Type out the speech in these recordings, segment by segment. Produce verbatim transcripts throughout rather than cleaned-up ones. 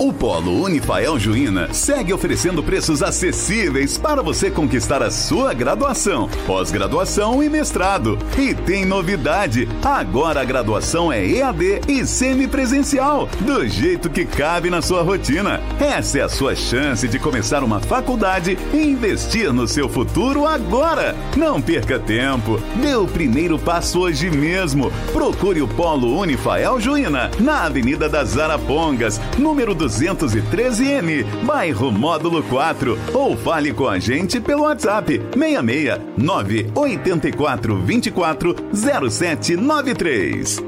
O Polo Unifael Juína segue oferecendo preços acessíveis para você conquistar a sua graduação, pós-graduação e mestrado. E tem novidade, agora a graduação é E A D e semipresencial, do jeito que cabe na sua rotina. Essa é a sua chance de começar uma faculdade e investir no seu futuro agora. Não perca tempo, dê o primeiro passo hoje mesmo. Procure o Polo Unifael Juína, na Avenida das Arapongas, número duzentos e treze M, bairro Módulo quatro, ou fale com a gente pelo WhatsApp seis seis nove oito quatro dois quatro zero sete nove três.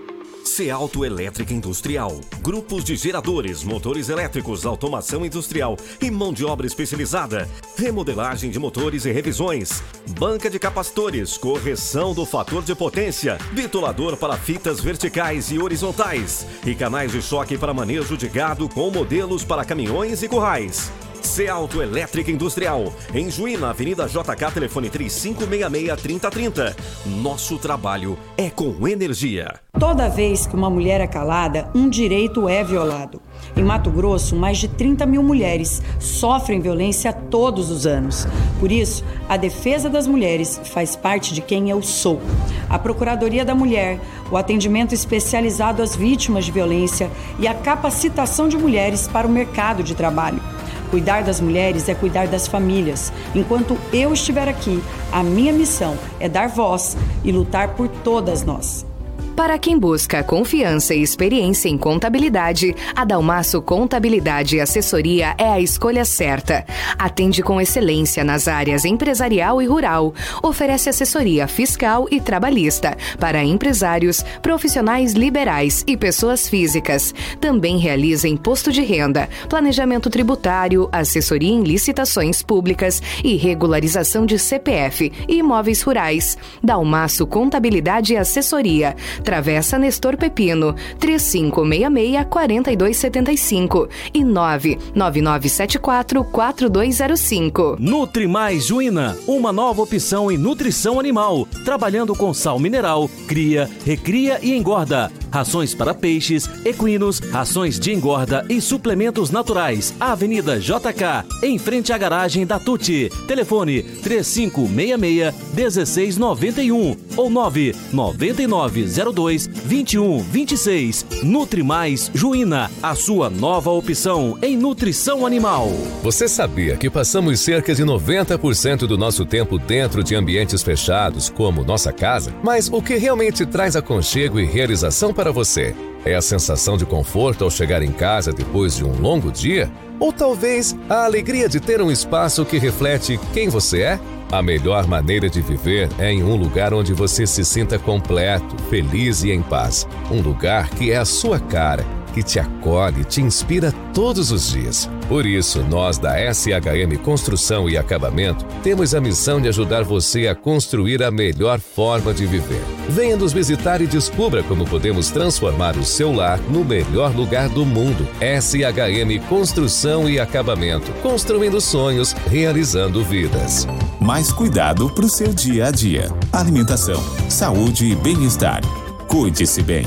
Cealto Elétrica Industrial. Grupos de geradores, motores elétricos, automação industrial e mão de obra especializada. Remodelagem de motores e revisões. Banca de capacitores, correção do fator de potência, bitolador para fitas verticais e horizontais e canais de choque para manejo de gado com modelos para caminhões e currais. Cealto Elétrica Industrial, em Juína, Avenida J K, telefone três cinco seis seis, três zero três zero. Nosso trabalho é com energia. Toda vez que uma mulher é calada, um direito é violado. Em Mato Grosso, mais de trinta mil mulheres sofrem violência todos os anos. Por isso, a defesa das mulheres faz parte de quem eu sou. A Procuradoria da Mulher, o atendimento especializado às vítimas de violência e a capacitação de mulheres para o mercado de trabalho. Cuidar das mulheres é cuidar das famílias. Enquanto eu estiver aqui, a minha missão é dar voz e lutar por todas nós. Para quem busca confiança e experiência em contabilidade, a Dalmasso Contabilidade e Assessoria é a escolha certa. Atende com excelência nas áreas empresarial e rural. Oferece assessoria fiscal e trabalhista para empresários, profissionais liberais e pessoas físicas. Também realiza imposto de renda, planejamento tributário, assessoria em licitações públicas e regularização de C P F e imóveis rurais. Dalmasso Contabilidade e Assessoria. Travessa Nestor Pepino, três cinco seis seis, quatro dois sete cinco e nove nove nove sete quatro, quatro dois zero cinco. Nutri Mais Juína, uma nova opção em nutrição animal, trabalhando com sal mineral, cria, recria e engorda. Rações para peixes, equinos, rações de engorda e suplementos naturais. Avenida J K, em frente à garagem da Tuti. Telefone três cinco seis seis, um seis nove um ou nove nove nove zero dois, dois um dois seis. Nutri Mais Juína, a sua nova opção em nutrição animal. Você sabia que passamos cerca de noventa por cento do nosso tempo dentro de ambientes fechados, como nossa casa? Mas o que realmente traz aconchego e realização para você? É a sensação de conforto ao chegar em casa depois de um longo dia? Ou talvez a alegria de ter um espaço que reflete quem você é? A melhor maneira de viver é em um lugar onde você se sinta completo, feliz e em paz. Um lugar que é a sua cara, que te acolhe e te inspira todos os dias. Por isso, nós da S H M Construção e Acabamento temos a missão de ajudar você a construir a melhor forma de viver. Venha nos visitar e descubra como podemos transformar o seu lar no melhor lugar do mundo. S H M Construção e Acabamento, construindo sonhos, realizando vidas. Mais cuidado para o seu dia a dia. Alimentação, saúde e bem-estar. Cuide-se bem.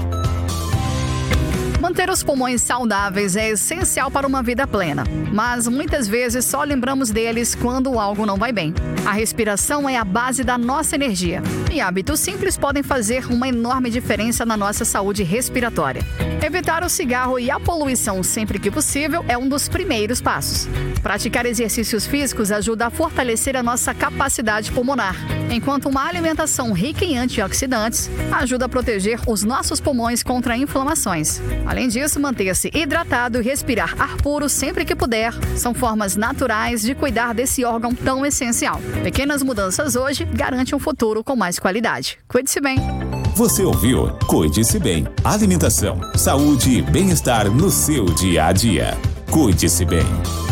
Manter os pulmões saudáveis é essencial para uma vida plena, mas muitas vezes só lembramos deles quando algo não vai bem. A respiração é a base da nossa energia e hábitos simples podem fazer uma enorme diferença na nossa saúde respiratória. Evitar o cigarro e a poluição sempre que possível é um dos primeiros passos. Praticar exercícios físicos ajuda a fortalecer a nossa capacidade pulmonar, enquanto uma alimentação rica em antioxidantes ajuda a proteger os nossos pulmões contra inflamações. Além disso, manter-se hidratado e respirar ar puro sempre que puder são formas naturais de cuidar desse órgão tão essencial. Pequenas mudanças hoje garantem um futuro com mais qualidade. Cuide-se bem. Você ouviu? Cuide-se bem. Alimentação, saúde e bem-estar no seu dia a dia. Cuide-se bem.